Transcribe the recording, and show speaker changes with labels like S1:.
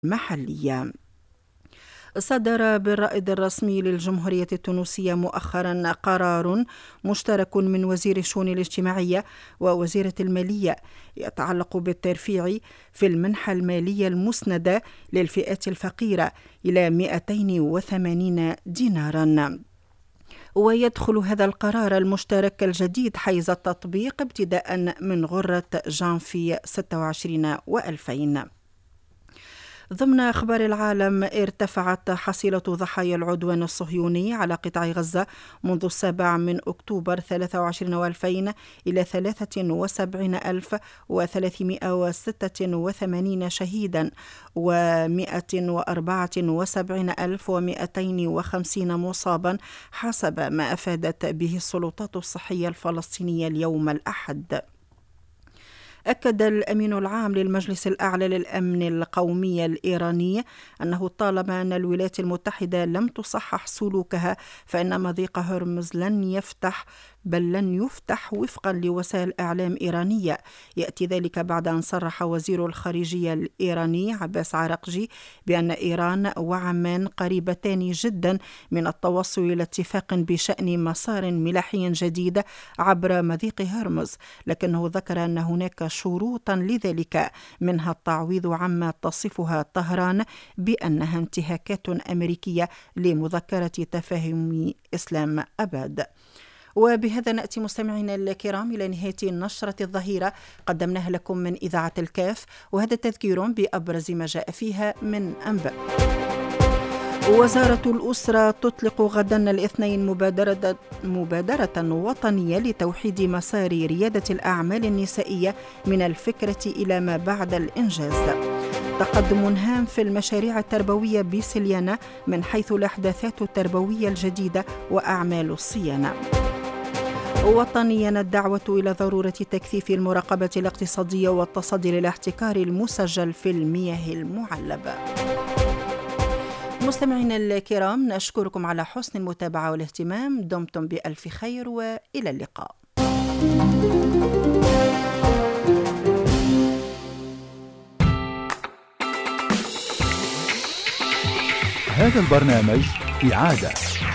S1: المحلية. صدر بالرائد الرسمي للجمهورية التونسية مؤخرا قرار مشترك من وزير الشؤون الاجتماعية ووزيرة المالية يتعلق بالترفيع في المنحة المالية المسندة للفئات الفقيرة إلى 280 دينارا. ويدخل هذا القرار المشترك الجديد حيز التطبيق ابتداء من غرة جانفي 26 و2000. ضمن أخبار العالم، ارتفعت حصيلة ضحايا العدوان الصهيوني على قطاع غزة منذ 7 من أكتوبر 23 و2000 إلى 73,386 شهيدا و174,250 مصابا حسب ما أفادت به السلطات الصحية الفلسطينية اليوم الأحد. أكد الأمين العام للمجلس الأعلى للأمن القومي الإيراني أنه طالما أن الولايات المتحدة لم تصحح سلوكها فإن مضيق هرمز لن يفتح وفقا لوسائل إعلام إيرانية. يأتي ذلك بعد أن صرح وزير الخارجية الإيراني عباس عراقجي بأن إيران وعمان قريبتان جدا من التوصل إلى اتفاق بشأن مسار ملاحي جديد عبر مضيق هرمز، لكنه ذكر أن هناك شروطا لذلك، منها التعويض عما تصفها طهران بأنها انتهاكات أمريكية لمذكرة تفاهم إسلام أباد. وبهذا نأتي مستمعينا الكرام إلى نهاية نشرة الظهيرة قدمناها لكم من إذاعة الكاف، وهذا تذكير بأبرز ما جاء فيها من أنباء. وزارة الأسرة تطلق غدا الاثنين مبادرة وطنية لتوحيد مسار ريادة الأعمال النسائية من الفكرة إلى ما بعد الإنجاز. تقدم هام في المشاريع التربوية بسليانة من حيث الأحداثات التربوية الجديدة وأعمال الصيانة. وطنيا الدعوة إلى ضرورة تكثيف المراقبة الاقتصادية والتصدي للاحتكار المسجل في المياه المعلبة. مستمعينا الكرام، نشكركم على حسن المتابعة والاهتمام. دمتم بألف خير وإلى اللقاء.
S2: هذا البرنامج إعادة